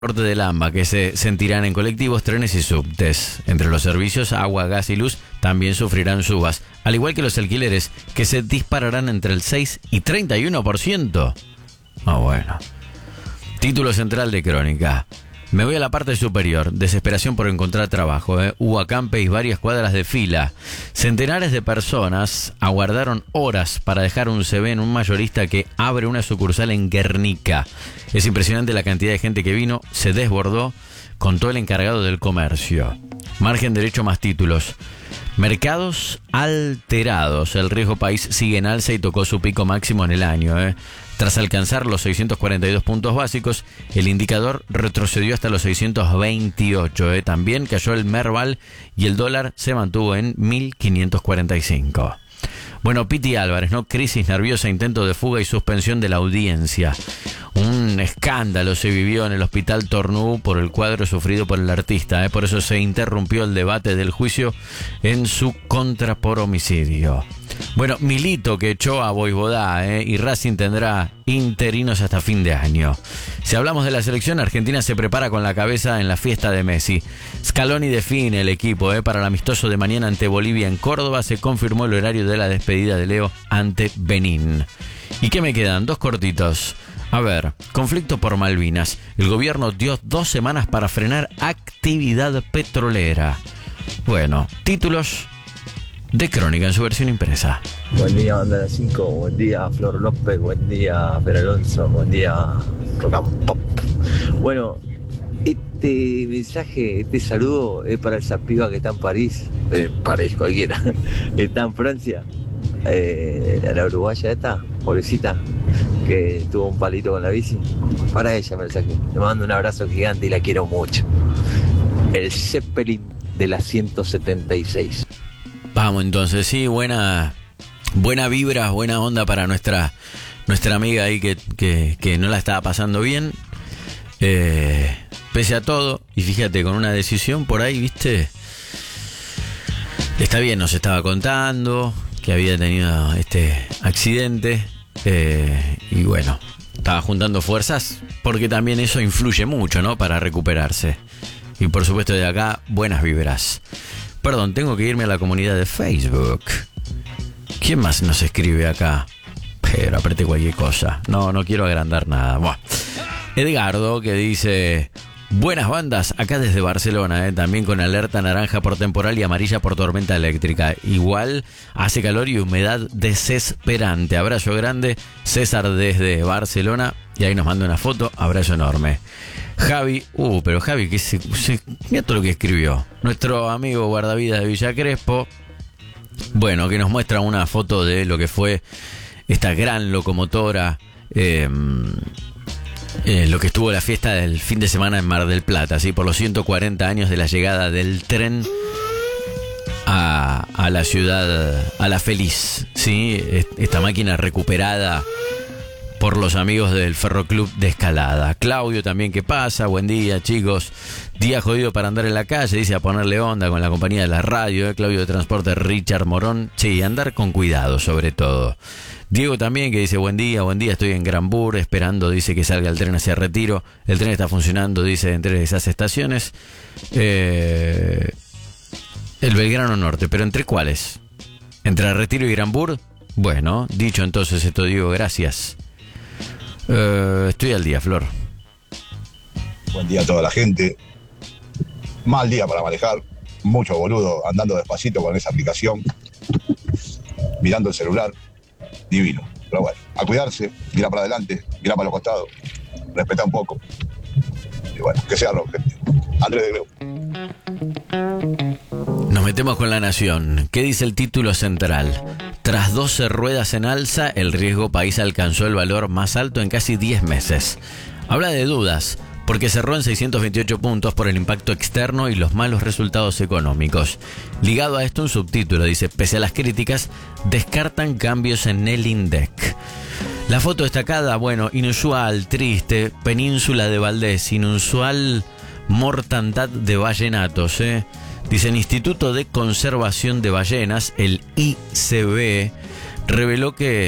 norte del AMBA, que se sentirán en colectivos, trenes y subtes. Entre los servicios, agua, gas y luz también sufrirán subas, al igual que los alquileres, que se dispararán entre el 6 y 31%. Bueno. Título central de Crónica. Me voy a la parte superior. Desesperación por encontrar trabajo. Hubo acampe y varias cuadras de fila. Centenares de personas aguardaron horas para dejar un CV en un mayorista que abre una sucursal en Guernica. Es impresionante la cantidad de gente que vino. Se desbordó, contó el encargado del comercio. Margen derecho más títulos. Mercados alterados. El riesgo país sigue en alza y tocó su pico máximo en el año. Tras alcanzar los 642 puntos básicos, el indicador retrocedió hasta los 628. También cayó el Merval y el dólar se mantuvo en 1.545. Bueno, Piti Álvarez, ¿no? Crisis nerviosa, intento de fuga y suspensión de la audiencia. Un escándalo se vivió en el hospital Tornú por el cuadro sufrido por el artista. Por eso se interrumpió el debate del juicio en su contra por homicidio. Bueno, Milito que echó a Voivodá y Racing tendrá interinos hasta fin de año. Si hablamos de la selección, Argentina se prepara con la cabeza en la fiesta de Messi. Scaloni define el equipo para el amistoso de mañana ante Bolivia en Córdoba. Se confirmó el horario de la despedida de Leo ante Benín. ¿Y qué me quedan? Dos cortitos. A ver, conflicto por Malvinas. El gobierno dio 2 semanas para frenar actividad petrolera. Bueno, títulos de Crónica en su versión impresa. Buen día, Banda de las 5. Buen día, Flor López. Buen día, Fer Alonso. Buen día, Rock and Pop. Bueno, este mensaje, este saludo es para esa piba que está en París. París, cualquiera. Está en Francia. La uruguaya esta, pobrecita, que tuvo un palito con la bici. Para ella mensaje. Le mando un abrazo gigante y la quiero mucho. El Zeppelin de la 176. Vamos entonces, sí, buena vibra, buena onda para nuestra amiga ahí que no la estaba pasando bien, pese a todo, y fíjate, con una decisión por ahí, viste, está bien, nos estaba contando que había tenido este accidente, y bueno, estaba juntando fuerzas, porque también eso influye mucho, ¿no?, para recuperarse, y por supuesto de acá, buenas vibras. Perdón, tengo que irme a la comunidad de Facebook. ¿Quién más nos escribe acá? Pero apreté cualquier cosa. No quiero agrandar nada. Buah. Edgardo, que dice: buenas bandas, acá desde Barcelona, también con alerta naranja por temporal y amarilla por tormenta eléctrica. Igual hace calor y humedad desesperante. Abrazo grande, César desde Barcelona. Y ahí nos manda una foto, abrazo enorme. Javi, pero Javi, mira todo lo que escribió. Nuestro amigo guardavidas de Villa Crespo, bueno, que nos muestra una foto de lo que fue esta gran locomotora, lo que estuvo la fiesta del fin de semana en Mar del Plata, ¿sí? Por los 140 años de la llegada del tren a la ciudad, a La Feliz, ¿sí? Esta máquina recuperada por los amigos del Ferroclub de Escalada. Claudio también, ¿qué pasa? Buen día, chicos. Día jodido para andar en la calle, dice, a ponerle onda con la compañía de la radio. Claudio de Transporte, Richard Morón. Sí, andar con cuidado, sobre todo. Diego también, que dice, buen día, estoy en Granbur, esperando, dice, que salga el tren hacia Retiro. El tren está funcionando, dice, entre esas estaciones. El Belgrano Norte, ¿pero entre cuáles? ¿Entre Retiro y Granbur? Bueno, dicho entonces esto, Diego, gracias. Estoy al día, Flor. Buen día a toda la gente. Mal día para manejar. Mucho boludo andando despacito con esa aplicación, mirando el celular. Divino. Pero bueno, a cuidarse, mira para adelante, mira para los costados, respeta un poco. Y bueno, que sea lo gente. Andrés de Greu. Nos metemos con La Nación. ¿Qué dice el título central? Tras 12 ruedas en alza, el riesgo país alcanzó el valor más alto en casi 10 meses. Habla de dudas, porque cerró en 628 puntos por el impacto externo y los malos resultados económicos. Ligado a esto, un subtítulo dice: pese a las críticas, descartan cambios en el INDEC. La foto destacada, bueno, inusual, triste, península de Valdés, inusual mortandad de ballenatos, Dice, el Instituto de Conservación de Ballenas, el ICB, reveló que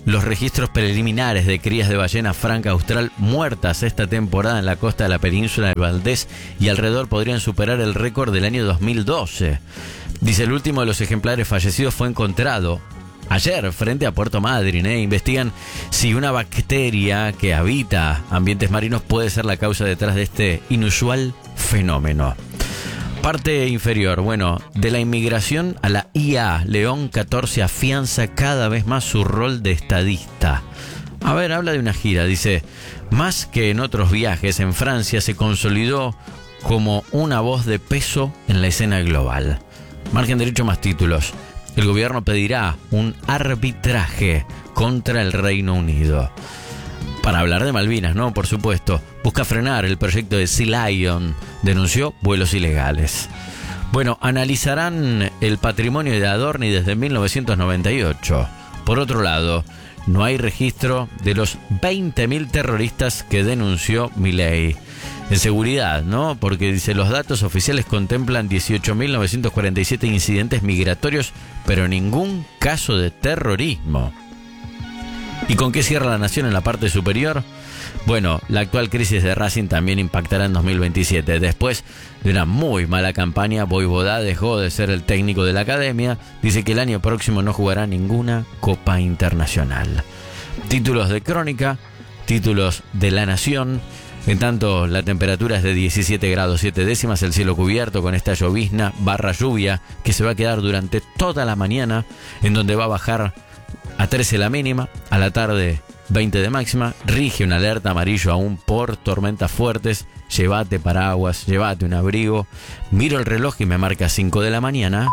los registros preliminares de crías de ballena franca austral muertas esta temporada en la costa de la península de Valdés y alrededor podrían superar el récord del año 2012. Dice, el último de los ejemplares fallecidos fue encontrado ayer frente a Puerto Madryn. Investigan si una bacteria que habita ambientes marinos puede ser la causa detrás de este inusual fenómeno. Parte inferior, bueno, de la inmigración a la IA, León 14 afianza cada vez más su rol de estadista. A ver, habla de una gira, dice, más que en otros viajes, en Francia se consolidó como una voz de peso en la escena global. Margen derecho, más títulos. El gobierno pedirá un arbitraje contra el Reino Unido. Para hablar de Malvinas, ¿no? Por supuesto. Busca frenar el proyecto de Sea Lion. Denunció vuelos ilegales. Bueno, analizarán el patrimonio de Adorni desde 1998. Por otro lado, no hay registro de los 20.000 terroristas que denunció Milei. En seguridad, ¿no? Porque dice, los datos oficiales contemplan 18.947 incidentes migratorios, pero ningún caso de terrorismo. ¿Y con qué cierra la Nación en la parte superior? Bueno, la actual crisis de Racing también impactará en 2027. Después de una muy mala campaña, Voivodá dejó de ser el técnico de la academia. Dice que el año próximo no jugará ninguna Copa Internacional. Títulos de Crónica, títulos de La Nación. En tanto, la temperatura es de 17 grados 7 décimas, el cielo cubierto con esta llovizna / lluvia que se va a quedar durante toda la mañana, en donde va a bajar a 13 la mínima, a la tarde 20 de máxima, rige una alerta amarillo aún por tormentas fuertes. Llévate paraguas, llévate un abrigo. Miro el reloj y me marca 5 de la mañana,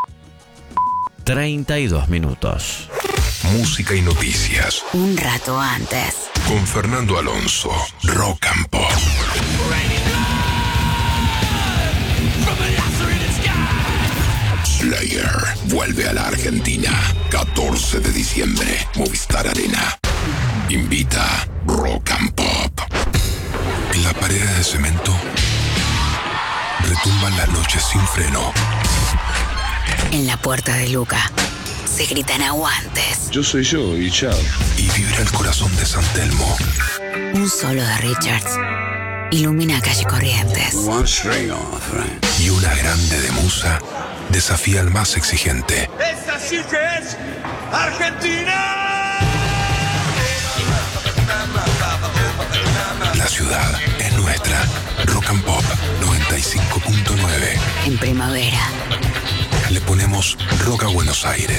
32 minutos. Música y noticias. Un rato antes. Con Fernando Alonso, Rock and Pop. Slayer vuelve a la Argentina. 14 de diciembre, Movistar Arena. Invita Rock and Pop. En las paredes de cemento retumban las noches sin freno. En la puerta de Luca se gritan aguantes. Yo soy yo y chao. Y vibra el corazón de San Telmo. Un solo de Richards ilumina calle Corrientes. One string on, friend. Y una grande de Musa desafía al más exigente. ¡Esa sí que es Argentina! La ciudad es nuestra. Rock and Pop 95.9. En primavera Le ponemos rock a Buenos Aires.